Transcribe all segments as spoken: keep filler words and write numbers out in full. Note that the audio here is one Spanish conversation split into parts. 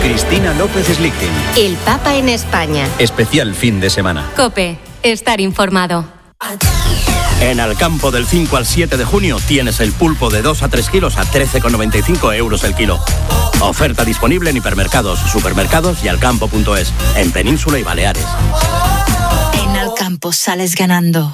Cristina López Slichting. El Papa en España. Especial fin de semana. COPE. Estar informado. En Alcampo del cinco al siete de junio tienes el pulpo de dos a tres kilos a trece con noventa y cinco euros el kilo. Oferta disponible en hipermercados, supermercados y alcampo punto es, en Península y Baleares. En Alcampo sales ganando.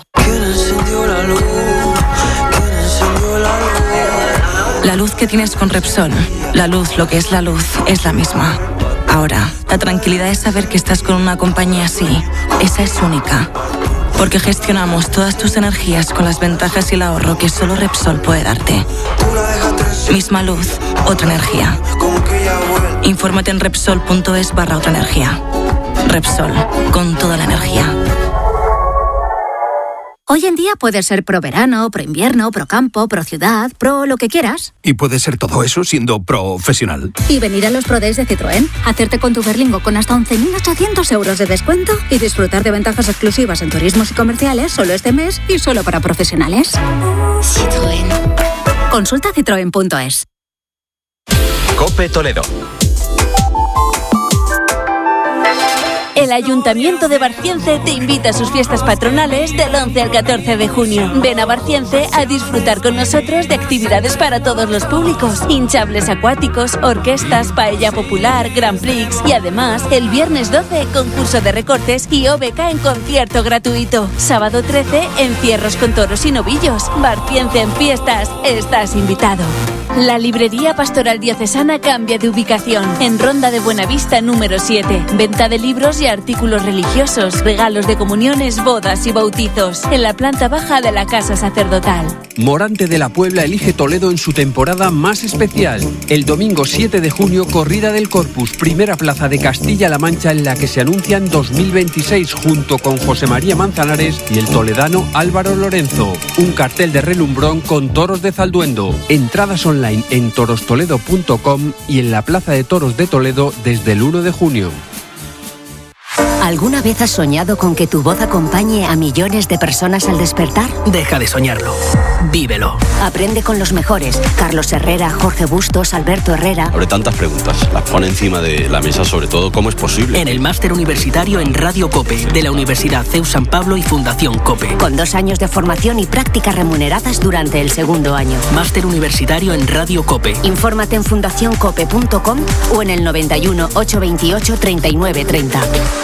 La luz que tienes con Repsol, la luz, lo que es la luz, es la misma. Ahora, la tranquilidad es saber que estás con una compañía así. Esa es única. Porque gestionamos todas tus energías con las ventajas y el ahorro que solo Repsol puede darte. Misma luz, otra energía. Infórmate en Repsol punto es barra otra energía. Repsol, con toda la energía. Hoy en día puedes ser pro verano, pro invierno, pro campo, pro ciudad, pro lo que quieras. Y puedes ser todo eso siendo profesional. Y venir a los Pro Days de Citroën, hacerte con tu Berlingo con hasta once mil ochocientos euros de descuento y disfrutar de ventajas exclusivas en turismos y comerciales solo este mes y solo para profesionales. Citroën. Consulta citroen punto es. COPE Toledo. El Ayuntamiento de Barciense te invita a sus fiestas patronales del once al catorce de junio. Ven a Barciense a disfrutar con nosotros de actividades para todos los públicos. Hinchables acuáticos, orquestas, paella popular, Grand Prix y además, el viernes doce, concurso de recortes y O B K en concierto gratuito. Sábado trece, encierros con toros y novillos. Barciense en fiestas, estás invitado. La Librería Pastoral Diocesana cambia de ubicación en Ronda de Buenavista número siete. Venta de libros y artículos religiosos, regalos de comuniones, bodas y bautizos. En la planta baja de la Casa Sacerdotal. Morante de la Puebla elige Toledo en su temporada más especial. El domingo siete de junio, corrida del Corpus, primera plaza de Castilla-La Mancha en la que se anuncian dos mil veintiséis junto con José María Manzanares y el toledano Álvaro Lorenzo. Un cartel de relumbrón con toros de Zalduendo. Entradas online en toros toledo punto com y en la Plaza de Toros de Toledo desde el uno de junio. ¿Alguna vez has soñado con que tu voz acompañe a millones de personas al despertar? Deja de soñarlo. Vívelo. Aprende con los mejores. Carlos Herrera, Jorge Bustos, Alberto Herrera. Abre tantas preguntas. Las pone encima de la mesa, sobre todo, ¿cómo es posible? En el máster universitario en Radio COPE de la Universidad C E U San Pablo y Fundación COPE. Con dos años de formación y prácticas remuneradas durante el segundo año. Máster universitario en Radio COPE. Infórmate en fundación cope punto com o en el noventa y uno, ochocientos veintiocho, treinta y nueve treinta.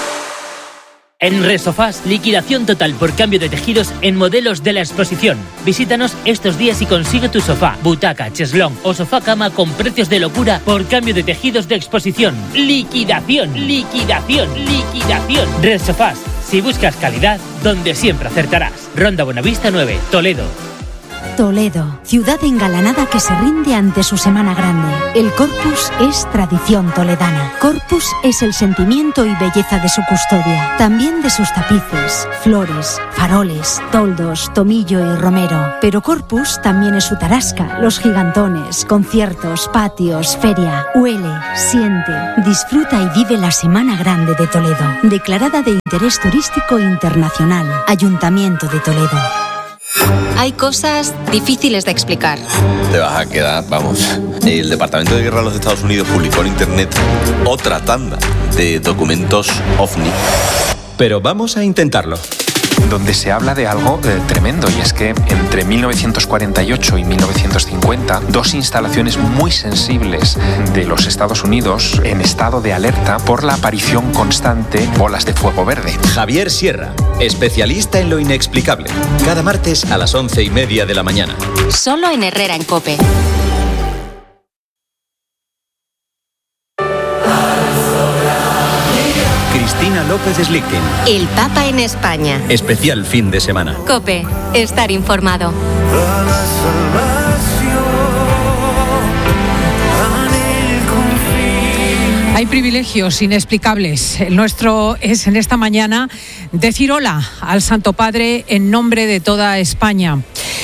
En Resofás, liquidación total por cambio de tejidos en modelos de la exposición. Visítanos estos días y consigue tu sofá, butaca, cheslón o sofá cama con precios de locura por cambio de tejidos de exposición. Liquidación, liquidación, liquidación. Resofás, si buscas calidad, donde siempre acertarás. Ronda Buenavista nueve, Toledo. Toledo, ciudad engalanada que se rinde ante su Semana Grande. El Corpus es tradición toledana. Corpus es el sentimiento y belleza de su custodia, también de sus tapices, flores, faroles, toldos, tomillo y romero. Pero Corpus también es su tarasca, los gigantones, conciertos, patios, feria. Huele, siente, disfruta y vive la Semana Grande de Toledo, declarada de interés turístico internacional. Ayuntamiento de Toledo. Hay cosas difíciles de explicar. Te vas a quedar, vamos. El Departamento de Guerra de los Estados Unidos publicó en internet otra tanda de documentos OVNI. Pero vamos a intentarlo. Donde se habla de algo eh, tremendo, y es que entre mil novecientos cuarenta y ocho y mil novecientos cincuenta, dos instalaciones muy sensibles de los Estados Unidos en estado de alerta por la aparición constante de bolas de fuego verde. Javier Sierra, especialista en lo inexplicable. Cada martes a las once y media de la mañana. Solo en Herrera en COPE. Cristina López Slichting. El Papa en España. Especial fin de semana. COPE. Estar informado. Hay privilegios inexplicables. El nuestro es en esta mañana decir hola al Santo Padre en nombre de toda España.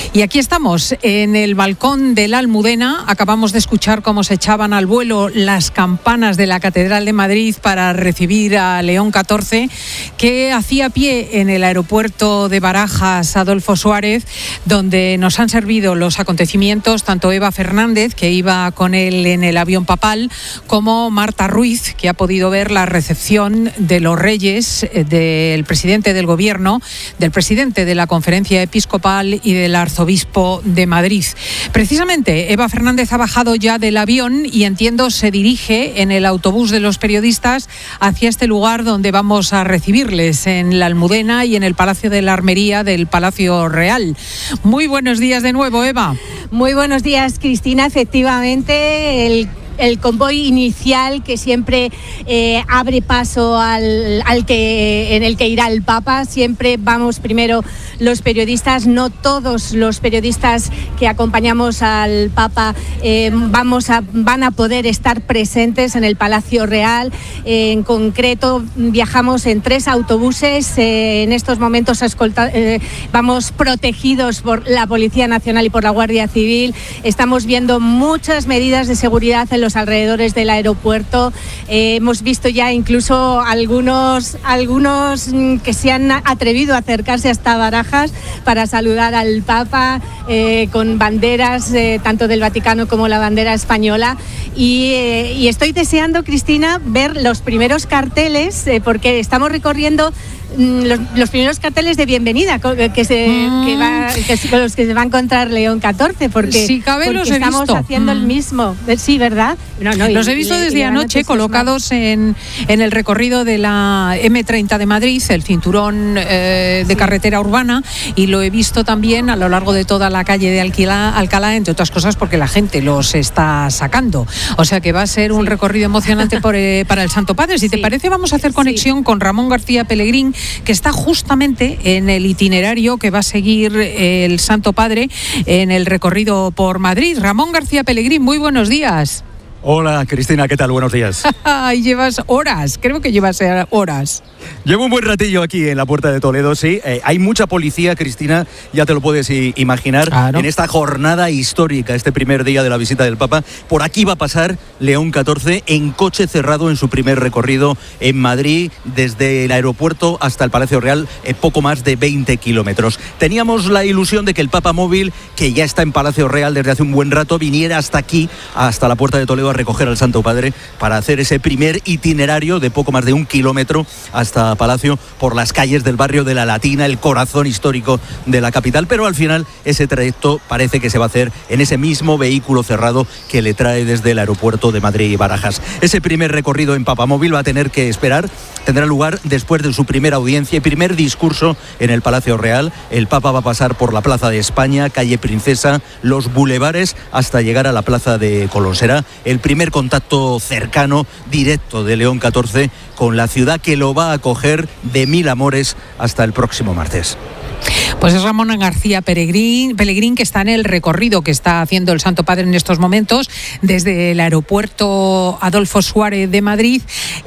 Y aquí estamos, en el balcón de la Almudena. Acabamos de escuchar cómo se echaban al vuelo las campanas de la Catedral de Madrid para recibir a León catorce, que hacía pie en el aeropuerto de Barajas Adolfo Suárez, donde nos han servido los acontecimientos, tanto Eva Fernández, que iba con él en el avión papal, como Marta Ruiz, que ha podido ver la recepción de los reyes, del presidente del gobierno, del presidente de la Conferencia Episcopal y del arzobispo de Madrid. Precisamente, Eva Fernández ha bajado ya del avión y, entiendo, se dirige en el autobús de los periodistas hacia este lugar donde vamos a recibirles, en la Almudena y en el Palacio de la Armería del Palacio Real. Muy buenos días de nuevo, Eva. Muy buenos días, Cristina. Efectivamente, el el convoy inicial que siempre eh, abre paso al, al que en el que irá el Papa. Siempre vamos primero los periodistas, no todos los periodistas que acompañamos al Papa eh, vamos a, van a poder estar presentes en el Palacio Real. Eh, en concreto, viajamos en tres autobuses. Eh, en estos momentos escolta, eh, vamos protegidos por la Policía Nacional y por la Guardia Civil. Estamos viendo muchas medidas de seguridad en los alrededores del aeropuerto. Eh, hemos visto ya incluso algunos, algunos que se han atrevido a acercarse hasta Barajas para saludar al Papa eh, con banderas eh, tanto del Vaticano como la bandera española. Y, eh, y estoy deseando, Cristina, ver los primeros carteles eh, porque estamos recorriendo Los, los primeros carteles de bienvenida que se, mm. que va, que, con los que se va a encontrar León catorce, porque, si cabe, porque los he estamos visto. haciendo mm. el mismo. Sí, ¿verdad? No, no, los y, he visto y, desde y anoche colocados en, en el recorrido de la eme treinta de Madrid, el cinturón eh, de sí. carretera urbana, y lo he visto también a lo largo de toda la calle de Alquilá, Alcalá, entre otras cosas porque la gente los está sacando. O sea que va a ser un sí. recorrido emocionante por, eh, para el Santo Padre. Si sí. te parece, vamos a hacer conexión sí. con Ramón García Pelegrín, que está justamente en el itinerario que va a seguir el Santo Padre en el recorrido por Madrid. Ramón García Pelegrín, muy buenos días. Hola, Cristina, ¿qué tal? Buenos días. Llevas horas, creo que llevas horas. Llevo un buen ratillo aquí en la Puerta de Toledo, sí. Eh, hay mucha policía, Cristina, ya te lo puedes i- imaginar, claro. en esta jornada histórica, este primer día de la visita del Papa. Por aquí va a pasar León catorce en coche cerrado en su primer recorrido en Madrid, desde el aeropuerto hasta el Palacio Real, eh, poco más de veinte kilómetros. Teníamos la ilusión de que el Papa móvil, que ya está en Palacio Real desde hace un buen rato, viniera hasta aquí, hasta la Puerta de Toledo, a recoger al Santo Padre para hacer ese primer itinerario de poco más de un kilómetro hasta Palacio por las calles del barrio de la Latina, el corazón histórico de la capital, pero al final ese trayecto parece que se va a hacer en ese mismo vehículo cerrado que le trae desde el aeropuerto de Madrid y Barajas. Ese primer recorrido en Papamóvil va a tener que esperar, tendrá lugar después de su primera audiencia y primer discurso en el Palacio Real. El Papa va a pasar por la Plaza de España, calle Princesa, los bulevares hasta llegar a la Plaza de Colón. Será el primer contacto cercano, directo de León catorce con la ciudad que lo va a acoger de mil amores hasta el próximo martes. Pues es Ramón García Pelegrín, Pelegrín que está en el recorrido que está haciendo el Santo Padre en estos momentos desde el aeropuerto Adolfo Suárez de Madrid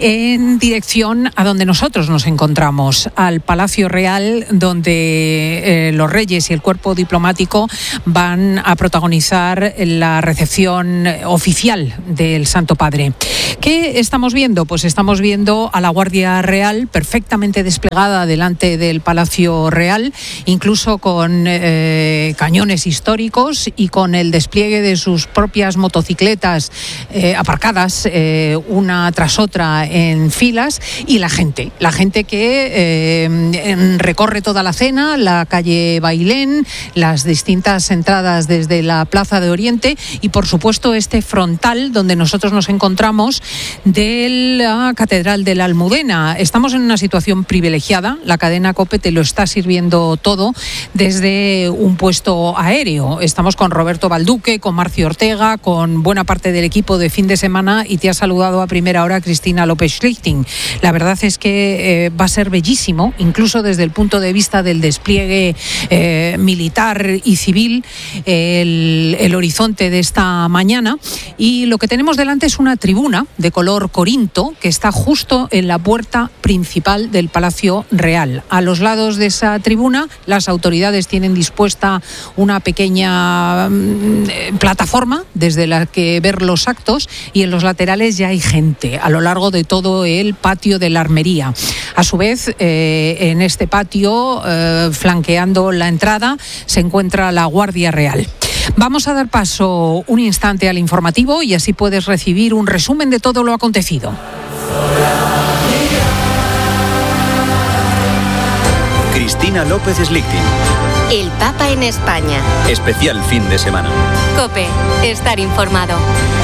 en dirección a donde nosotros nos encontramos, al Palacio Real, donde eh, los reyes y el cuerpo diplomático van a protagonizar la recepción oficial del Santo Padre. ¿Qué estamos viendo? Pues estamos viendo a la Guardia Real perfectamente desplegada delante del Palacio Real, incluso con eh, cañones históricos y con el despliegue de sus propias motocicletas eh, aparcadas eh, una tras otra en filas, y la gente, la gente que eh, recorre toda la cena, la calle Bailén, las distintas entradas desde la Plaza de Oriente y por supuesto este frontal donde nosotros nos encontramos de la Catedral de la Almudena. Estamos en una situación privilegiada, la cadena COPE te lo está sirviendo todo desde un puesto aéreo. Estamos con Roberto Balduque, con Marcio Ortega, con buena parte del equipo de fin de semana, y te ha saludado a primera hora Cristina López-Schlichting. La verdad es que eh, va a ser bellísimo, incluso desde el punto de vista del despliegue eh, militar y civil, el, el horizonte de esta mañana. Y lo que tenemos delante es una tribuna de color corinto que está justo en la puerta principal del Palacio Real. A los lados de esa tribuna, las las autoridades tienen dispuesta una pequeña mm, plataforma desde la que ver los actos, y en los laterales ya hay gente a lo largo de todo el patio de la armería. A su vez, eh, en este patio, eh, flanqueando la entrada, se encuentra la Guardia Real. Vamos a dar paso un instante al informativo y así puedes recibir un resumen de todo lo acontecido. Cristina López Slichting. El Papa en España. Especial fin de semana. COPE. Estar informado.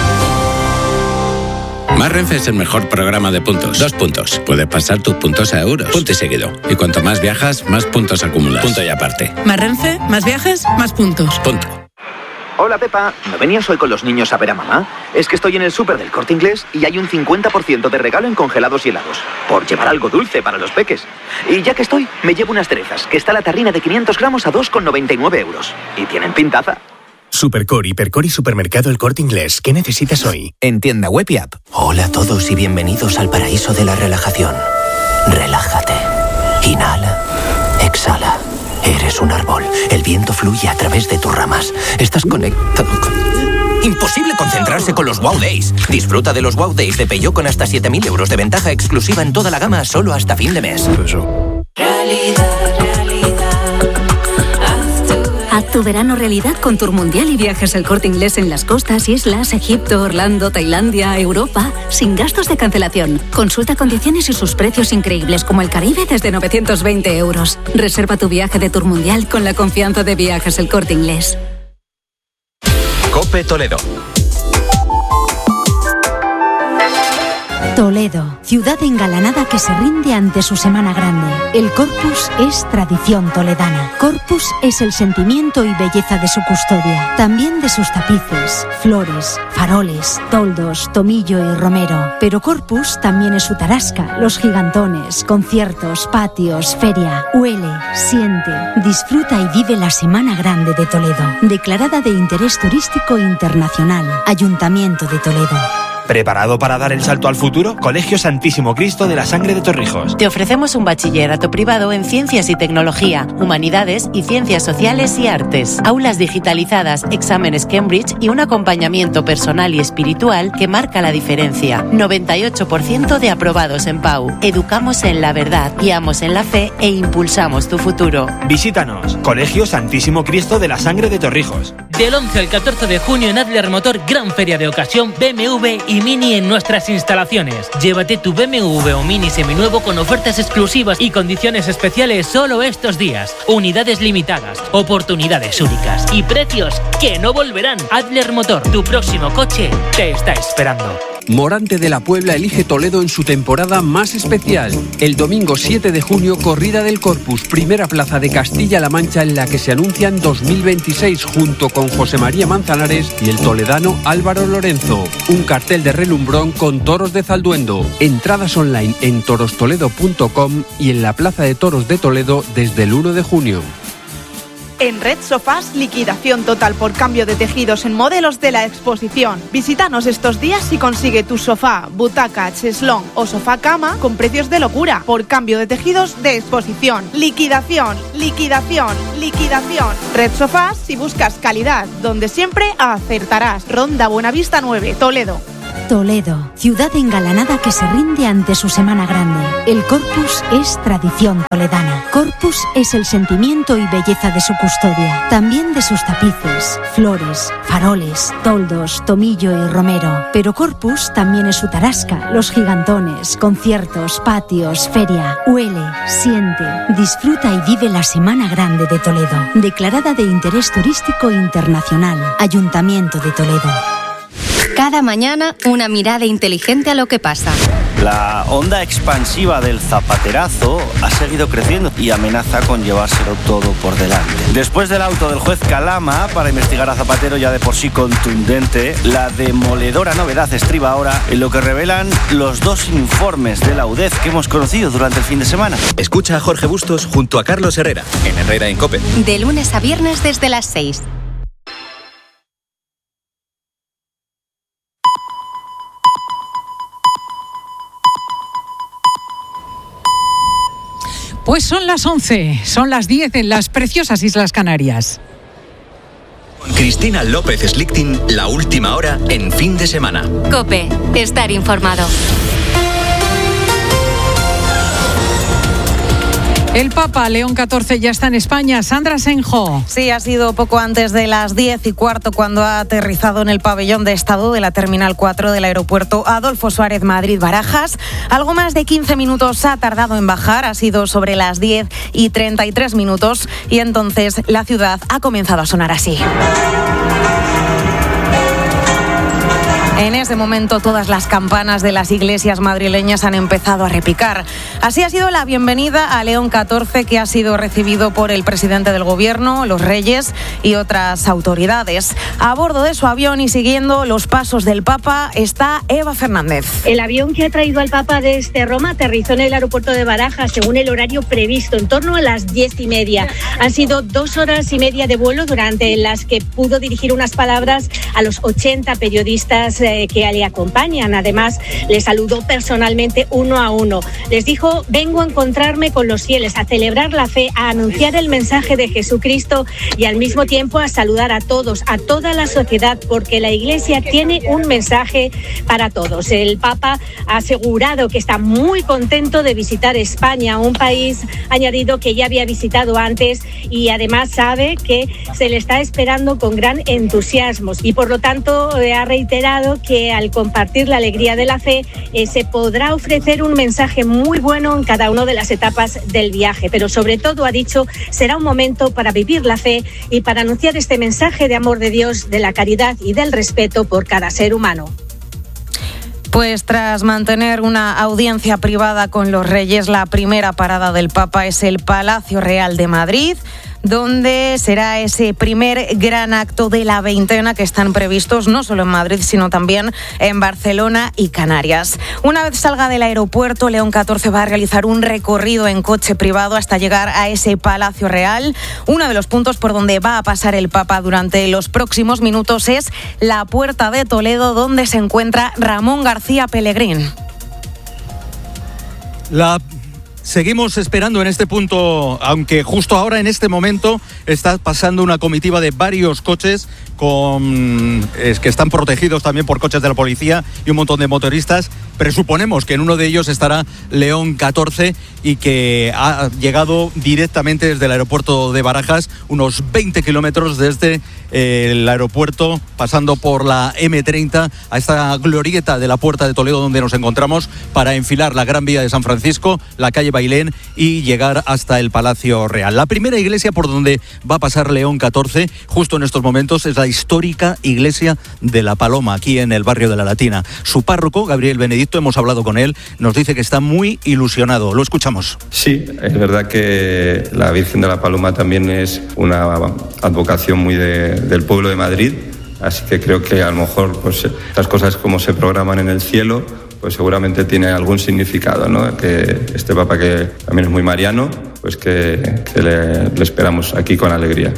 Más Renfe es el mejor programa de puntos. Dos puntos. Puedes pasar tus puntos a euros. Punto y seguido. Y cuanto más viajas, más puntos acumulas. Punto y aparte. Más Renfe, más viajes, más puntos. Punto. Hola Pepa, ¿no venías hoy con los niños a ver a mamá? Es que estoy en el súper del Corte Inglés y hay un cincuenta por ciento de regalo en congelados y helados. Por llevar algo dulce para los peques. Y ya que estoy, me llevo unas cerezas, que está la tarrina de quinientos gramos a dos con noventa y nueve euros. Y tienen pintaza. Supercore, Hipercore y Supermercado El Corte Inglés. ¿Qué necesitas hoy? En tienda web y app. Hola a todos y bienvenidos al paraíso de la relajación. Relájate. Inhala. Exhala. Eres un árbol. El viento fluye a través de tus ramas. Estás conectado con... Imposible concentrarse con los Wow Days. Disfruta de los Wow Days de Peugeot con hasta siete mil euros de ventaja exclusiva en toda la gama solo hasta fin de mes. Realidad, realidad. Haz tu verano realidad con Tour Mundial y Viajes El Corte Inglés en las costas, islas, Egipto, Orlando, Tailandia, Europa, sin gastos de cancelación. Consulta condiciones y sus precios increíbles como el Caribe desde novecientos veinte euros. Reserva tu viaje de Tour Mundial con la confianza de Viajes El Corte Inglés. COPE Toledo. Toledo, ciudad engalanada que se rinde ante su semana grande. El Corpus es tradición toledana. Corpus es el sentimiento y belleza de su custodia, también de sus tapices, flores, faroles, toldos, tomillo y romero. Pero Corpus también es su tarasca, los gigantones, conciertos, patios, feria. Huele, siente, disfruta y vive la semana grande de Toledo. Declarada de interés turístico internacional. Ayuntamiento de Toledo. ¿Preparado para dar el salto al futuro? Colegio Santísimo Cristo de la Sangre de Torrijos. Te ofrecemos un bachillerato privado en Ciencias y Tecnología, Humanidades y Ciencias Sociales y Artes. Aulas digitalizadas, exámenes Cambridge y un acompañamiento personal y espiritual que marca la diferencia. noventa y ocho por ciento de aprobados en P A U. Educamos en la verdad, guiamos en la fe e impulsamos tu futuro. Visítanos. Colegio Santísimo Cristo de la Sangre de Torrijos. Del once al catorce de junio en Adler Motor, gran feria de ocasión B M W y Mini en nuestras instalaciones. Llévate tu B M W o Mini seminuevo con ofertas exclusivas y condiciones especiales solo estos días. Unidades limitadas, oportunidades únicas y precios que no volverán. Adler Motor, tu próximo coche te está esperando. Morante de la Puebla elige Toledo en su temporada más especial. El domingo siete de junio, corrida del Corpus, primera plaza de Castilla-La Mancha en la que se anuncian dos mil veintiséis junto con José María Manzanares y el toledano Álvaro Lorenzo. Un cartel de relumbrón con toros de Zalduendo. Entradas online en torostoledo punto com y en la Plaza de Toros de Toledo desde el uno de junio. En Red Sofás, liquidación total por cambio de tejidos en modelos de la exposición. Visítanos estos días y consigue tu sofá, butaca, cheslón o sofá cama con precios de locura por cambio de tejidos de exposición. Liquidación, liquidación, liquidación. Red Sofás, si buscas calidad, donde siempre acertarás. Ronda Buenavista nueve, Toledo. Toledo, ciudad engalanada que se rinde ante su semana grande. El Corpus es tradición toledana. Corpus es el sentimiento y belleza de su custodia, también de sus tapices, flores, faroles, toldos, tomillo y romero. Pero Corpus también es su tarasca, los gigantones, conciertos, patios, feria. Huele, siente, disfruta y vive la semana grande de Toledo. Declarada de interés turístico internacional. Ayuntamiento de Toledo. Cada mañana, una mirada inteligente a lo que pasa. La onda expansiva del zapaterazo ha seguido creciendo y amenaza con llevárselo todo por delante. Después del auto del juez Calama para investigar a Zapatero, ya de por sí contundente, la demoledora novedad estriba ahora en lo que revelan los dos informes de la U D E Z que hemos conocido durante el fin de semana. Escucha a Jorge Bustos junto a Carlos Herrera, en Herrera en COPE. De lunes a viernes desde las seis. Pues son las once, son las diez en las preciosas Islas Canarias. Cristina López Slichting, la última hora en fin de semana. COPE, estar informado. El Papa León catorce ya está en España. Sandra Senjo. Sí, ha sido poco antes de las diez y cuarto cuando ha aterrizado en el pabellón de Estado de la Terminal cuatro del aeropuerto Adolfo Suárez Madrid-Barajas. Algo más de quince minutos ha tardado en bajar, ha sido sobre las diez y treinta y tres minutos y entonces la ciudad ha comenzado a sonar así. En ese momento todas las campanas de las iglesias madrileñas han empezado a repicar. Así ha sido la bienvenida a León catorce, que ha sido recibido por el presidente del gobierno, los reyes y otras autoridades. A bordo de su avión y siguiendo los pasos del Papa está Eva Fernández. El avión que ha traído al Papa desde Roma aterrizó en el aeropuerto de Barajas según el horario previsto, en torno a las diez y media. Han sido dos horas y media de vuelo durante las que pudo dirigir unas palabras a los ochenta periodistas que le acompañan. Además, les saludó personalmente uno a uno. Les dijo: vengo a encontrarme con los fieles, a celebrar la fe, a anunciar el mensaje de Jesucristo y al mismo tiempo a saludar a todos, a toda la sociedad, porque la Iglesia tiene un mensaje para todos. El Papa ha asegurado que está muy contento de visitar España, un país, ha añadido, que ya había visitado antes, y además sabe que se le está esperando con gran entusiasmo y por lo tanto eh, ha reiterado que al compartir la alegría de la fe eh, se podrá ofrecer un mensaje muy bueno en cada una de las etapas del viaje, pero sobre todo, ha dicho, será un momento para vivir la fe y para anunciar este mensaje de amor de Dios, de la caridad y del respeto por cada ser humano. Pues tras mantener una audiencia privada con los reyes, la primera parada del Papa es el Palacio Real de Madrid, donde será ese primer gran acto de la veintena que están previstos no solo en Madrid, sino también en Barcelona y Canarias. Una vez salga del aeropuerto, León catorce va a realizar un recorrido en coche privado hasta llegar a ese Palacio Real. Uno de los puntos por donde va a pasar el Papa durante los próximos minutos es la Puerta de Toledo, donde se encuentra Ramón García Pelegrín. La... Seguimos esperando en este punto, aunque justo ahora, en este momento, está pasando una comitiva de varios coches con, es que están protegidos también por coches de la policía y un montón de motoristas. Presuponemos que en uno de ellos estará León catorce y que ha llegado directamente desde el aeropuerto de Barajas, unos veinte kilómetros desde eh, el aeropuerto, pasando por la eme treinta a esta glorieta de la Puerta de Toledo donde nos encontramos, para enfilar la Gran Vía de San Francisco, la calle Bailén y llegar hasta el Palacio Real. La primera iglesia por donde va a pasar León catorce justo en estos momentos es la histórica iglesia de La Paloma, aquí en el barrio de La Latina. Su párroco, Gabriel Benedicto, hemos hablado con él, nos dice que está muy ilusionado. Lo escuchamos. Sí, es verdad que la Virgen de La Paloma también es una advocación muy de, del pueblo de Madrid, así que creo que a lo mejor pues estas cosas como se programan en el cielo, pues seguramente tiene algún significado, ¿no? Que este Papa, que también es muy mariano, pues que, que le, le esperamos aquí con alegría.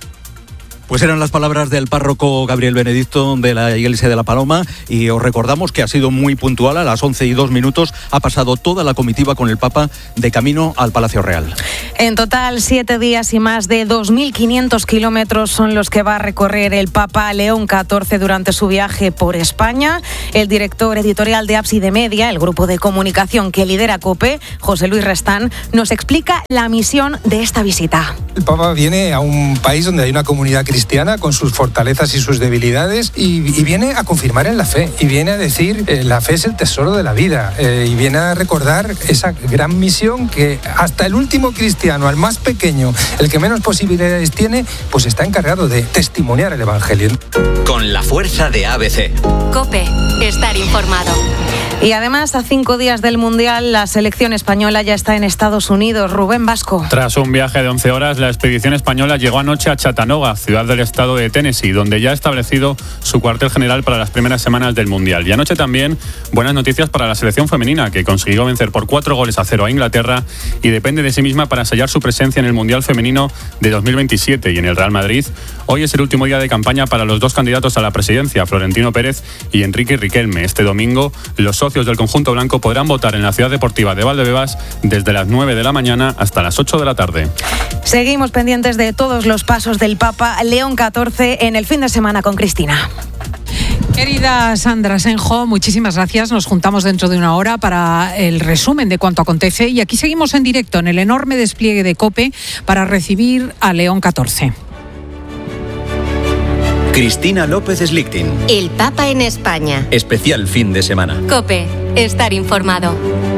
Pues eran las palabras del párroco Gabriel Benedicto de la Iglesia de La Paloma, y os recordamos que ha sido muy puntual. A las once y dos minutos ha pasado toda la comitiva con el Papa de camino al Palacio Real. En total, siete días y más de dos mil quinientos kilómetros son los que va a recorrer el Papa León catorce durante su viaje por España. El director editorial de Ábside Media, el grupo de comunicación que lidera COPE, José Luis Restán, nos explica la misión de esta visita. El Papa viene a un país donde hay una comunidad cristiana cristiana con sus fortalezas y sus debilidades y, y viene a confirmar en la fe y viene a decir eh, la fe es el tesoro de la vida eh, y viene a recordar esa gran misión que hasta el último cristiano, al más pequeño, el que menos posibilidades tiene, pues está encargado de testimoniar el Evangelio. Con la fuerza de A B C. COPE, estar informado. Y además, a cinco días del Mundial, la selección española ya está en Estados Unidos. Rubén Vasco. Tras un viaje de once horas, la expedición española llegó anoche a Chattanooga, ciudad del estado de Tennessee, donde ya ha establecido su cuartel general para las primeras semanas del Mundial. Y anoche también buenas noticias para la selección femenina, que consiguió vencer por cuatro goles a cero a Inglaterra y depende de sí misma para sellar su presencia en el Mundial Femenino de dos mil veintisiete. Y en el Real Madrid, hoy es el último día de campaña para los dos candidatos a la presidencia, Florentino Pérez y Enrique Riquelme. Este domingo, los socios del conjunto blanco podrán votar en la ciudad deportiva de Valdebebas desde las nueve de la mañana hasta las ocho de la tarde. Seguimos pendientes de todos los pasos del Papa León catorce en el fin de semana con Cristina. Querida Sandra Senjo, muchísimas gracias. Nos juntamos dentro de una hora para el resumen de cuánto acontece y aquí seguimos en directo en el enorme despliegue de COPE para recibir a León catorce. Cristina López Slichting. El Papa en España. Especial fin de semana. COPE. Estar informado.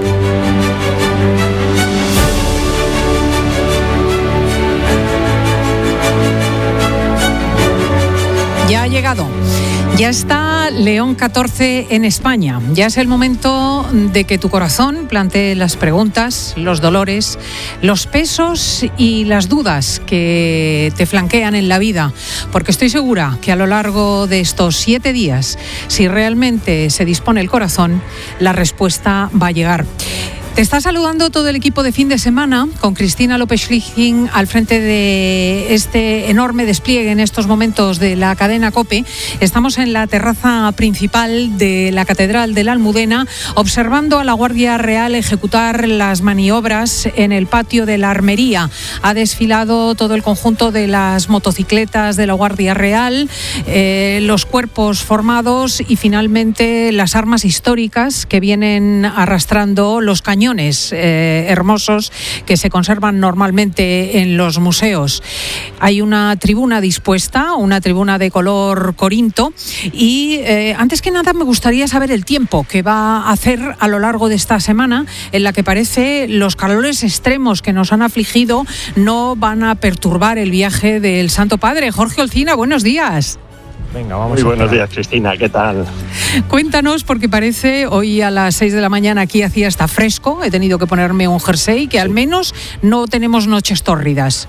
Ya ha llegado. Ya está León catorce en España. Ya es el momento de que tu corazón plantee las preguntas, los dolores, los pesos y las dudas que te flanquean en la vida. Porque estoy segura que a lo largo de estos siete días, si realmente se dispone el corazón, la respuesta va a llegar. Te está saludando todo el equipo de fin de semana con Cristina López Slichting al frente de este enorme despliegue en estos momentos de la cadena COPE. Estamos en la terraza principal de la Catedral de la Almudena observando a la Guardia Real ejecutar las maniobras en el patio de la Armería. Ha desfilado todo el conjunto de las motocicletas de la Guardia Real, eh, los cuerpos formados y finalmente las armas históricas que vienen arrastrando los cañones Eh, hermosos que se conservan normalmente en los museos. Hay una tribuna dispuesta, una tribuna de color corinto y eh, antes que nada me gustaría saber el tiempo que va a hacer a lo largo de esta semana en la que parece los calores extremos que nos han afligido no van a perturbar el viaje del Santo Padre. Jorge Olcina, buenos días. Venga, vamos. Muy buenos días, Cristina, ¿qué tal? Cuéntanos, porque parece hoy a las seis de la mañana aquí hacía hasta fresco, he tenido que ponerme un jersey, que al menos no tenemos noches tórridas.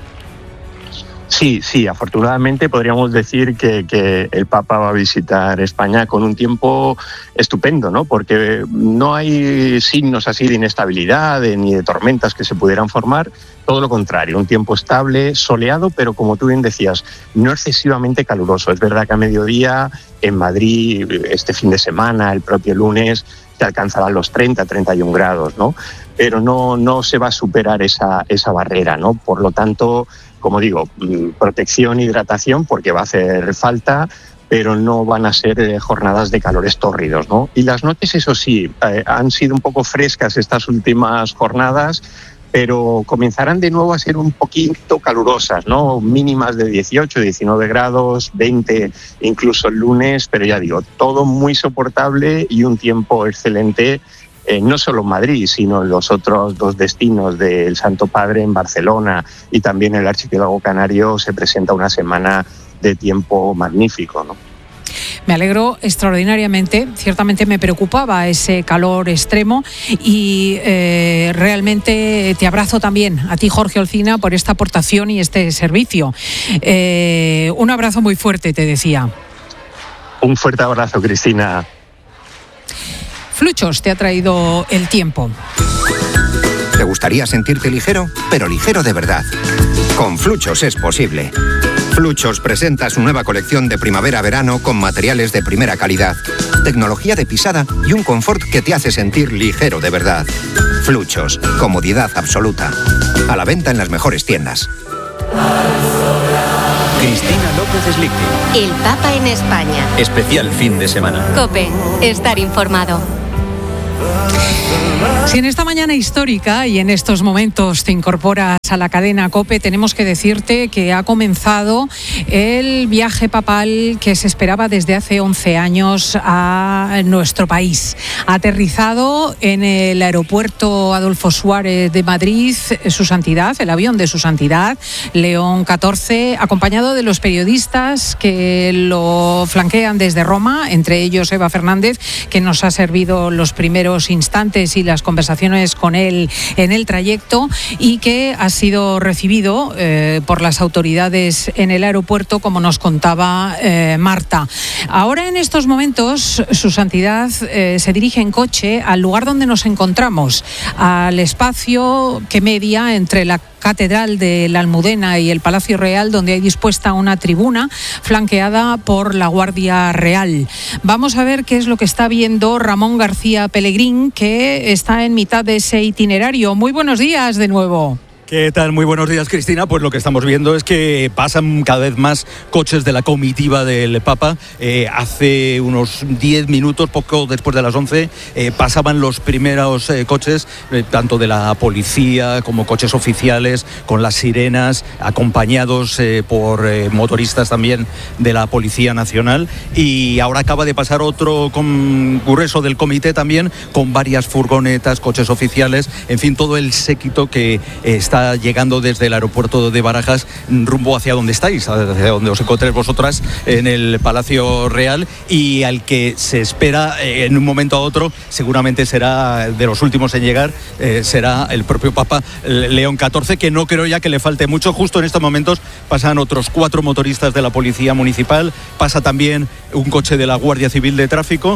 Sí, sí, afortunadamente podríamos decir que, que el Papa va a visitar España con un tiempo estupendo, ¿no? Porque no hay signos así de inestabilidad de, ni de tormentas que se pudieran formar, todo lo contrario, un tiempo estable, soleado, pero como tú bien decías, no excesivamente caluroso. Es verdad que a mediodía en Madrid, este fin de semana, el propio lunes, se alcanzarán los treinta, treinta y un grados, ¿no? Pero no, no se va a superar esa, esa barrera, ¿no? Por lo tanto, como digo, protección, hidratación, porque va a hacer falta, pero no van a ser jornadas de calores tórridos, ¿no? Y las noches, eso sí, eh, han sido un poco frescas estas últimas jornadas, pero comenzarán de nuevo a ser un poquito calurosas, ¿no? Mínimas de dieciocho, diecinueve grados, veinte incluso el lunes, pero ya digo, todo muy soportable y un tiempo excelente. Eh, no solo en Madrid, sino en los otros dos destinos del Santo Padre, en Barcelona y también en el archipiélago canario, se presenta una semana de tiempo magnífico, ¿no? Me alegro extraordinariamente. Ciertamente me preocupaba ese calor extremo y eh, realmente te abrazo también a ti, Jorge Olcina, por esta aportación y este servicio. Eh, un abrazo muy fuerte, te decía. Un fuerte abrazo, Cristina. Fluchos te ha traído el tiempo. ¿Te gustaría sentirte ligero? Pero ligero de verdad. Con Fluchos es posible. Fluchos presenta su nueva colección de primavera-verano con materiales de primera calidad, tecnología de pisada y un confort que te hace sentir ligero de verdad. Fluchos, comodidad absoluta. A la venta en las mejores tiendas. Cristina López Slichting. El Papa en España. Especial fin de semana. COPE. Estar informado. Si en esta mañana histórica y en estos momentos te incorporas a la cadena COPE, tenemos que decirte que ha comenzado el viaje papal que se esperaba desde hace once años a nuestro país. Ha aterrizado en el aeropuerto Adolfo Suárez de Madrid su santidad, el avión de su santidad, León catorce, acompañado de los periodistas que lo flanquean desde Roma, entre ellos Eva Fernández, que nos ha servido los primeros instantes y las conversaciones con él en el trayecto, y que así sido recibido eh, por las autoridades en el aeropuerto, como nos contaba eh, Marta. Ahora, en estos momentos, Su Santidad eh, se dirige en coche al lugar donde nos encontramos, al espacio que media entre la Catedral de la Almudena y el Palacio Real, donde hay dispuesta una tribuna flanqueada por la Guardia Real. Vamos a ver qué es lo que está viendo Ramón García Pelegrín, que está en mitad de ese itinerario. Muy buenos días de nuevo. ¿Qué tal? Muy buenos días, Cristina. Pues lo que estamos viendo es que pasan cada vez más coches de la comitiva del Papa. Eh, hace unos diez minutos, poco después de las once, eh, pasaban los primeros eh, coches, eh, tanto de la policía como coches oficiales, con las sirenas, acompañados eh, por eh, motoristas también de la Policía Nacional. Y ahora acaba de pasar otro congreso del comité también, con varias furgonetas, coches oficiales, en fin, todo el séquito que eh, está llegando desde el aeropuerto de Barajas rumbo hacia donde estáis, hacia donde os encontréis vosotras, en el Palacio Real, y al que se espera eh, en un momento a otro, seguramente será de los últimos en llegar, eh, será el propio Papa León catorce, que no creo ya que le falte mucho. Justo en estos momentos pasan otros cuatro motoristas de la Policía Municipal, pasa también un coche de la Guardia Civil de Tráfico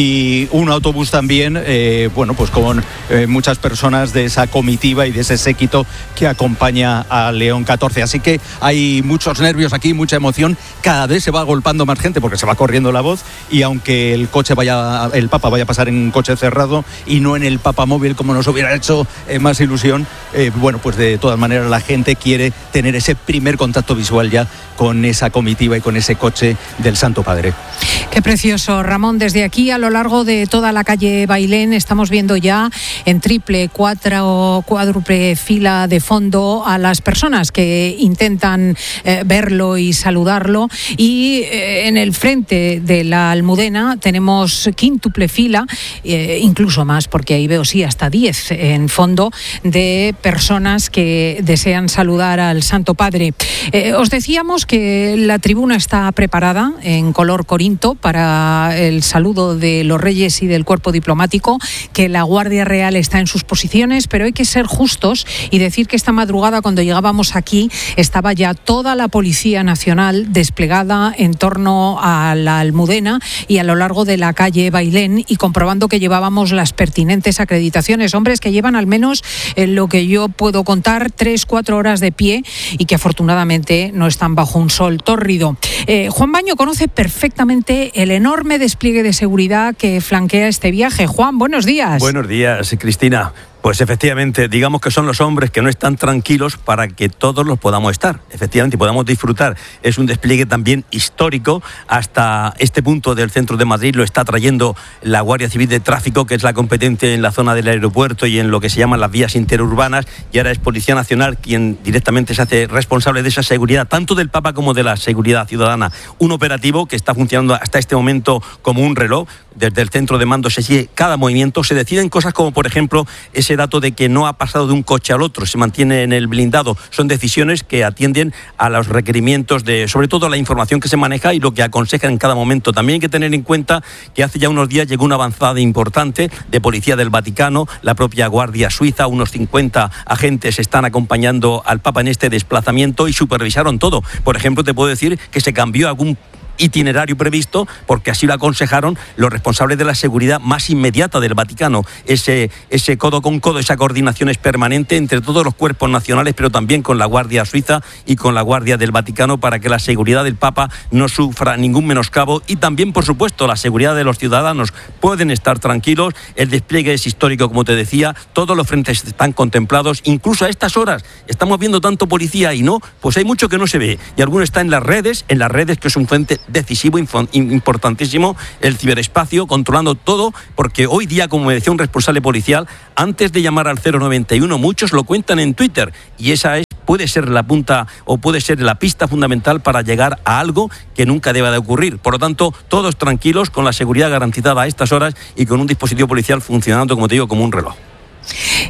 y un autobús también, eh, bueno, pues con eh, muchas personas de esa comitiva y de ese séquito que acompaña a León catorce. Así que hay muchos nervios aquí, mucha emoción. Cada vez se va agolpando más gente porque se va corriendo la voz, y aunque el coche vaya, el Papa vaya a pasar en un coche cerrado y no en el Papamóvil, como nos hubiera hecho eh, más ilusión, eh, bueno, pues de todas maneras la gente quiere tener ese primer contacto visual ya con esa comitiva y con ese coche del Santo Padre. Qué precioso, Ramón. Desde aquí, a lo largo de toda la calle Bailén, estamos viendo ya en triple, cuatro, cuádruple fila de fondo a las personas que intentan eh, verlo y saludarlo, y eh, en el frente de la Almudena tenemos quíntuple fila, eh, incluso más, porque ahí veo sí hasta diez en fondo, de personas que desean saludar al Santo Padre. Eh, os decíamos que la tribuna está preparada en color corinto para el saludo de los reyes y del cuerpo diplomático, que la Guardia Real está en sus posiciones, pero hay que ser justos y decir que esta madrugada, cuando llegábamos aquí, estaba ya toda la Policía Nacional desplegada en torno a la Almudena y a lo largo de la calle Bailén, y comprobando que llevábamos las pertinentes acreditaciones. Hombres que llevan al menos, en lo que yo puedo contar, tres, cuatro horas de pie, y que afortunadamente no están bajo un sol tórrido. Eh, Juan Baño conoce perfectamente el enorme despliegue de seguridad que flanquea este viaje. Juan, buenos días. Buenos días, Cristina. Pues efectivamente, digamos que son los hombres que no están tranquilos para que todos los podamos estar, efectivamente, y podamos disfrutar. Es un despliegue también histórico. Hasta este punto del centro de Madrid lo está trayendo la Guardia Civil de Tráfico, que es la competente en la zona del aeropuerto y en lo que se llaman las vías interurbanas, y ahora es Policía Nacional quien directamente se hace responsable de esa seguridad, tanto del Papa como de la seguridad ciudadana. Un operativo que está funcionando hasta este momento como un reloj. Desde el centro de mando se sigue cada movimiento, se deciden cosas como, por ejemplo, ese dato de que no ha pasado de un coche al otro, se mantiene en el blindado. Son decisiones que atienden a los requerimientos de, sobre todo, la información que se maneja y lo que aconsejan en cada momento. También hay que tener en cuenta que hace ya unos días llegó una avanzada importante de Policía del Vaticano, la propia Guardia Suiza, unos cincuenta agentes están acompañando al Papa en este desplazamiento y supervisaron todo. Por ejemplo, te puedo decir que se cambió algún itinerario previsto porque así lo aconsejaron los responsables de la seguridad más inmediata del Vaticano. Ese, ese codo con codo, esa coordinación es permanente entre todos los cuerpos nacionales, pero también con la Guardia Suiza y con la Guardia del Vaticano, para que la seguridad del Papa no sufra ningún menoscabo, y también, por supuesto, la seguridad de los ciudadanos. Pueden estar tranquilos, el despliegue es histórico, como te decía, todos los frentes están contemplados, incluso a estas horas estamos viendo tanto policía y no, pues hay mucho que no se ve, y alguno está en las redes, en las redes que es un frente decisivo, importantísimo, el ciberespacio, controlando todo, porque hoy día, como me decía un responsable policial, antes de llamar al cero noventa y uno, muchos lo cuentan en Twitter, y esa es, puede ser la punta o puede ser la pista fundamental para llegar a algo que nunca deba de ocurrir. Por lo tanto, todos tranquilos, con la seguridad garantizada a estas horas y con un dispositivo policial funcionando, como te digo, como un reloj.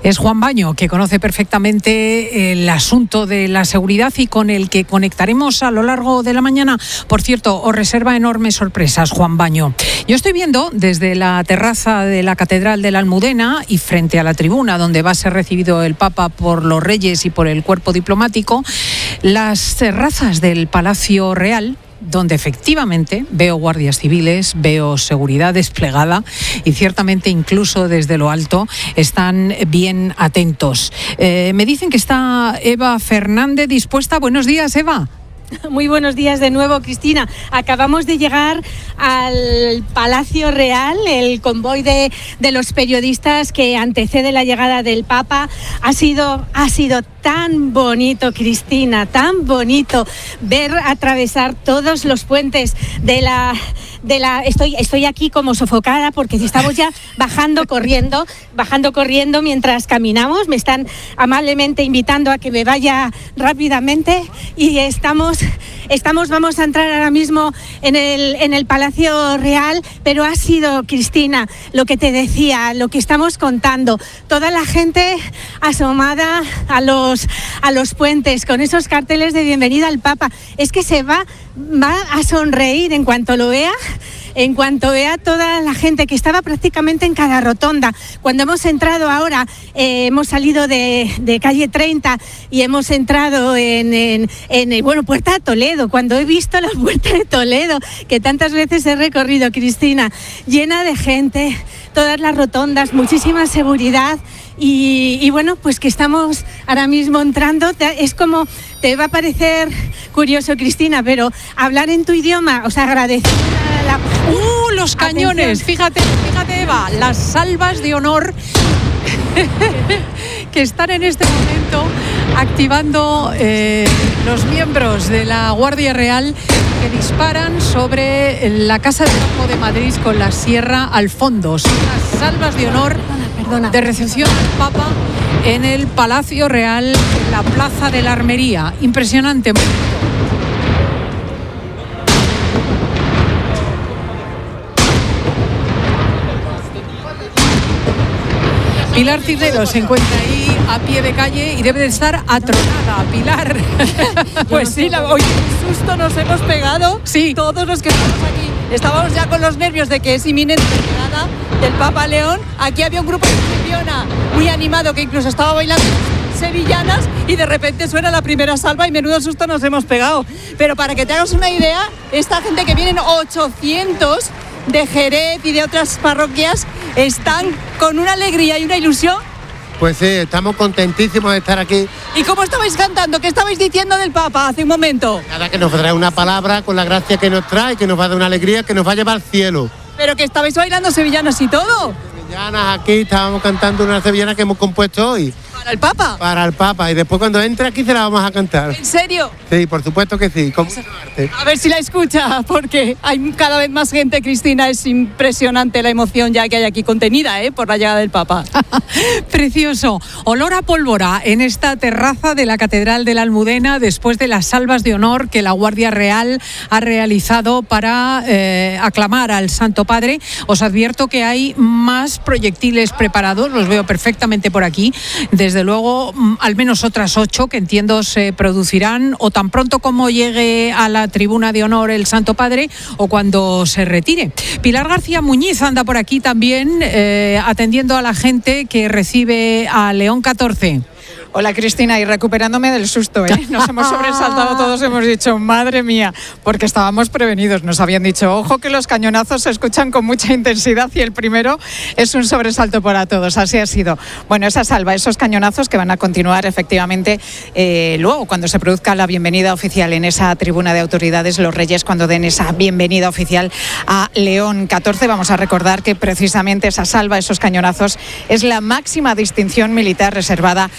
Es Juan Baño, que conoce perfectamente el asunto de la seguridad y con el que conectaremos a lo largo de la mañana. Por cierto, os reserva enormes sorpresas, Juan Baño. Yo estoy viendo desde la terraza de la Catedral de la Almudena y frente a la tribuna donde va a ser recibido el Papa por los reyes y por el cuerpo diplomático, las terrazas del Palacio Real, donde efectivamente veo guardias civiles, veo seguridad desplegada y ciertamente incluso desde lo alto están bien atentos. Eh, me dicen que está Eva Fernández dispuesta. Buenos días, Eva. Muy buenos días de nuevo, Cristina. Acabamos de llegar al Palacio Real. El convoy de, de los periodistas que antecede la llegada del Papa ha sido, ha sido tan bonito, Cristina, tan bonito ver atravesar todos los puentes de la... De la, estoy, estoy aquí como sofocada porque estamos ya bajando corriendo, bajando corriendo mientras caminamos. Me están amablemente invitando a que me vaya rápidamente y estamos, estamos, vamos a entrar ahora mismo en el, en el Palacio Real, pero ha sido, Cristina, lo que te decía, lo que estamos contando, toda la gente asomada a los, a los puentes con esos carteles de bienvenida al Papa. Es que se va, va a sonreír en cuanto lo vea. En cuanto vea toda la gente que estaba prácticamente en cada rotonda. Cuando hemos entrado ahora, eh, hemos salido de, de calle treinta y hemos entrado en, en, en, bueno, Puerta de Toledo. Cuando he visto la Puerta de Toledo, que tantas veces he recorrido, Cristina, llena de gente, todas las rotondas, muchísima seguridad. Y, y bueno, pues que estamos ahora mismo entrando, es como, te va a parecer curioso, Cristina, pero hablar en tu idioma, os agradezco. La... ¡Uh, los cañones! Atención. Fíjate, fíjate, Eva, las salvas de honor que están en este momento activando eh, los miembros de la Guardia Real que disparan sobre la Casa del Campo de Madrid con la sierra al fondo. Son las salvas de honor Perdona. de recepción del Papa en el Palacio Real, en la Plaza de la Armería. Impresionante. Pilar Cisneros se encuentra ahí a pie de calle y debe de estar atronada. Pilar. Pues sí, la, oye, un susto nos hemos pegado. Sí. Todos los que estamos aquí. Estábamos ya con los nervios de que es inminente la llegada del Papa León. Aquí había un grupo de Fiona muy animado que incluso estaba bailando sevillanas y de repente suena la primera salva y menudo susto nos hemos pegado. Pero para que te hagas una idea, esta gente que vienen ochocientos de Jerez y de otras parroquias están con una alegría y una ilusión. Pues sí, estamos contentísimos de estar aquí. ¿Y cómo estabais cantando? ¿Qué estabais diciendo del Papa hace un momento? Nada, que nos trae una palabra con la gracia que nos trae, que nos va a dar una alegría, que nos va a llevar al cielo. Pero que estabais bailando sevillanas y todo. Sevillanas, aquí estábamos cantando una sevillana que hemos compuesto hoy. ¿Para el Papa? Para el Papa, y después cuando entre aquí se la vamos a cantar. ¿En serio? Sí, por supuesto que sí, con mucho arte. A ver si la escucha, porque hay cada vez más gente, Cristina, es impresionante la emoción ya que hay aquí contenida, ¿eh? Por la llegada del Papa. Precioso. Olor a pólvora en esta terraza de la Catedral de la Almudena después de las salvas de honor que la Guardia Real ha realizado para eh, aclamar al Santo Padre. Os advierto que hay más proyectiles preparados, los veo perfectamente por aquí. Desde luego, al menos otras ocho que entiendo se producirán o tan pronto como llegue a la tribuna de honor el Santo Padre o cuando se retire. Pilar García Muñiz anda por aquí también eh, atendiendo a la gente que recibe a León catorce. Hola Cristina, y recuperándome del susto, ¿eh? Nos hemos sobresaltado todos, hemos dicho, madre mía, porque estábamos prevenidos, nos habían dicho, ojo que los cañonazos se escuchan con mucha intensidad y el primero es un sobresalto para todos, así ha sido. Bueno, esa salva, esos cañonazos que van a continuar efectivamente eh, luego cuando se produzca la bienvenida oficial en esa tribuna de autoridades, los Reyes cuando den esa bienvenida oficial a León catorce. Vamos a recordar que precisamente esa salva, esos cañonazos, es la máxima distinción militar reservada a los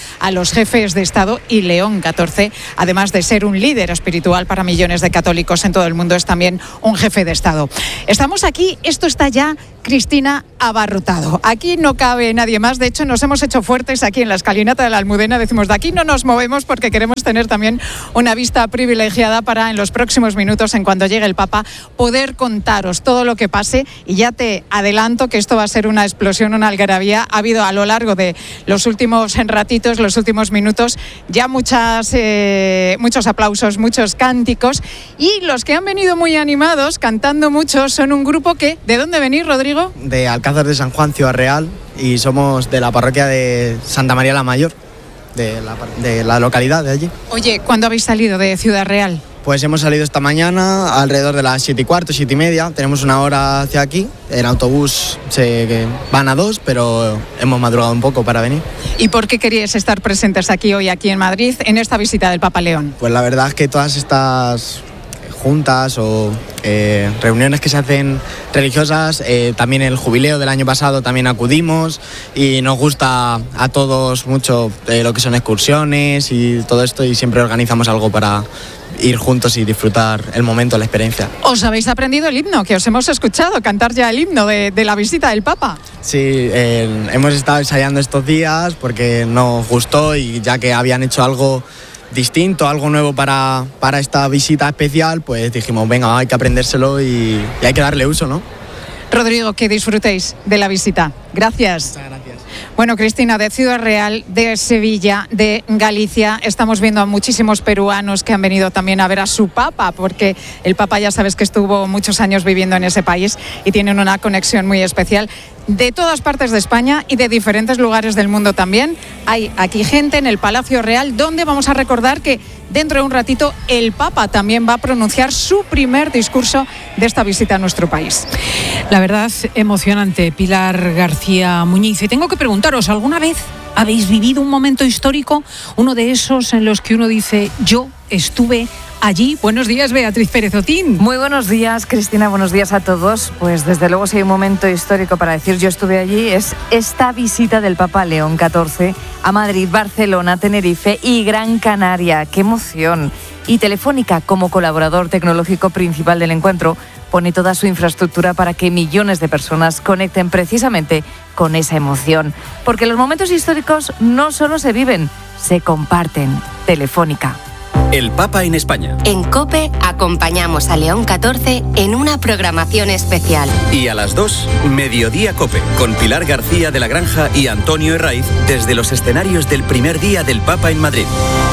los jefes de Estado, y León catorce, además de ser un líder espiritual para millones de católicos en todo el mundo, es también un jefe de Estado. Estamos aquí, esto está ya, Cristina, abarrotado. Aquí no cabe nadie más. De hecho, nos hemos hecho fuertes aquí en la escalinata de la Almudena. Decimos, de aquí no nos movemos porque queremos tener también una vista privilegiada para en los próximos minutos, en cuanto llegue el Papa, poder contaros todo lo que pase. Y ya te adelanto que esto va a ser una explosión, una algarabía. Ha habido a lo largo de los últimos ratitos, los últimos minutos, ya muchas, eh, muchos aplausos, muchos cánticos. Y los que han venido muy animados, cantando mucho, son un grupo que... ¿De dónde venís, Rodrigo? De Alcázar de San Juan, Ciudad Real, y somos de la parroquia de Santa María la Mayor, de la, de la localidad de allí. Oye, ¿cuándo habéis salido de Ciudad Real? Pues hemos salido esta mañana alrededor de las siete y cuarto, siete y media. Tenemos una hora hacia aquí. En autobús se van a dos, pero hemos madrugado un poco para venir. ¿Y por qué queríais estar presentes aquí hoy, aquí en Madrid, en esta visita del Papa León? Pues la verdad es que todas estas juntas o eh, reuniones que se hacen religiosas, eh, también el jubileo del año pasado también acudimos, y nos gusta a todos mucho eh, lo que son excursiones y todo esto, y siempre organizamos algo para ir juntos y disfrutar el momento, la experiencia. ¿Os habéis aprendido el himno? Que os hemos escuchado cantar ya el himno de, de la visita del Papa. Sí, eh, hemos estado ensayando estos días porque nos gustó, y ya que habían hecho algo distinto, algo nuevo para, para esta visita especial, pues dijimos, venga, hay que aprendérselo y, y hay que darle uso, ¿no? Rodrigo, que disfrutéis de la visita. Gracias. Muchas gracias. Bueno, Cristina, de Ciudad Real, de Sevilla, de Galicia, estamos viendo a muchísimos peruanos que han venido también a ver a su Papa, porque el Papa ya sabes que estuvo muchos años viviendo en ese país y tienen una conexión muy especial. De todas partes de España y de diferentes lugares del mundo también. Hay aquí gente en el Palacio Real, donde vamos a recordar que dentro de un ratito el Papa también va a pronunciar su primer discurso de esta visita a nuestro país. La verdad, emocionante, Pilar García Muñiz. Y tengo que preguntaros, ¿alguna vez habéis vivido un momento histórico? Uno de esos en los que uno dice, yo estuve allí. Buenos días, Beatriz Pérez Otín. Muy buenos días, Cristina, buenos días a todos. Pues desde luego, si hay un momento histórico para decir yo estuve allí, es esta visita del Papa León catorce a Madrid, Barcelona, Tenerife y Gran Canaria. ¡Qué emoción! Y Telefónica, como colaborador tecnológico principal del encuentro, pone toda su infraestructura para que millones de personas conecten precisamente con esa emoción. Porque los momentos históricos no solo se viven, se comparten. Telefónica. El Papa en España. En COPE acompañamos a León catorce en una programación especial. Y a las dos, Mediodía COPE, con Pilar García de la Granja y Antonio Herraiz, desde los escenarios del primer día del Papa en Madrid.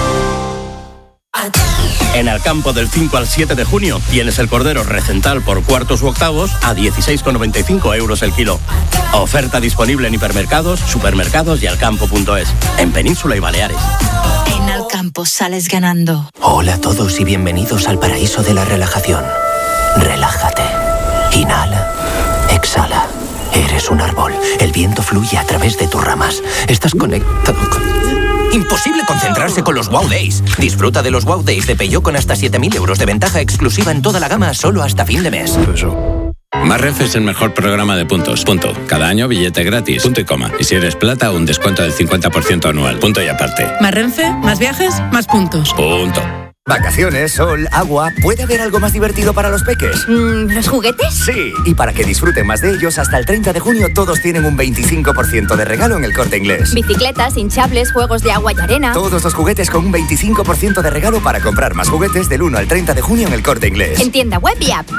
En el campo del cinco al siete de junio tienes el cordero recental por cuartos u octavos a dieciséis con noventa y cinco euros el kilo. Oferta disponible en hipermercados, supermercados y alcampo punto es, en Península y Baleares. En Alcampo sales ganando. Hola a todos y bienvenidos al paraíso de la relajación. Relájate. Inhala. Exhala. Eres un árbol. El viento fluye a través de tus ramas. Estás conectado con... Imposible concentrarse con los Wow Days. Disfruta de los Wow Days de Peugeot con hasta siete mil euros de ventaja exclusiva en toda la gama solo hasta fin de mes. Más Renfe es el mejor programa de puntos. Punto. Cada año billete gratis. Punto y coma. Y si eres plata, un descuento del cincuenta por ciento anual. Punto y aparte. Más Renfe, más viajes, más puntos. Punto. Vacaciones, sol, agua... ¿Puede haber algo más divertido para los peques? Mm, ¿Los juguetes? Sí, y para que disfruten más de ellos, hasta el treinta de junio todos tienen un veinticinco por ciento de regalo en el Corte Inglés. Bicicletas, hinchables, juegos de agua y arena... Todos los juguetes con un veinticinco por ciento de regalo para comprar más juguetes del uno al treinta de junio en el Corte Inglés. En tienda web y app.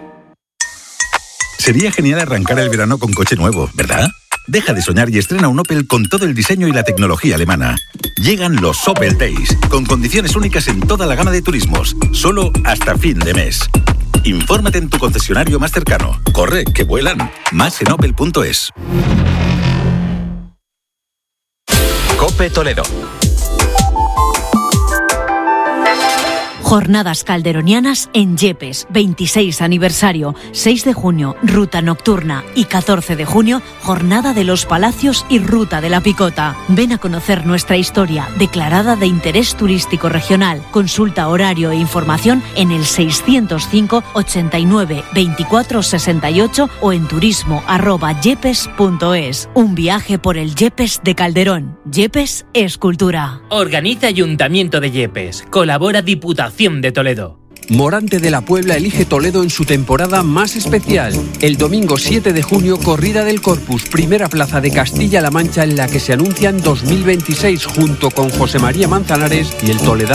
Sería genial arrancar el verano con coche nuevo, ¿verdad? Deja de soñar y estrena un Opel con todo el diseño y la tecnología alemana. Llegan los Opel Days, con condiciones únicas en toda la gama de turismos, solo hasta fin de mes. Infórmate en tu concesionario más cercano. Corre, que vuelan. Más en opel punto es. COPE Toledo. Jornadas calderonianas en Yepes, veintiséis aniversario, seis de junio, ruta nocturna y catorce de junio, jornada de los palacios y ruta de la picota. Ven a conocer nuestra historia, declarada de interés turístico regional. Consulta horario e información en el seiscientos cinco, ochenta y nueve, veinticuatro, sesenta y ocho o en turismo arroba yepes punto es. Un viaje por el Yepes de Calderón. Yepes es cultura. Organiza Ayuntamiento de Yepes. Colabora Diputación de Toledo. Morante de la Puebla elige Toledo en su temporada más especial. El domingo siete de junio, corrida del Corpus, primera plaza de Castilla-La Mancha en la que se anuncian dos mil veintiséis junto con José María Manzanares y el toledano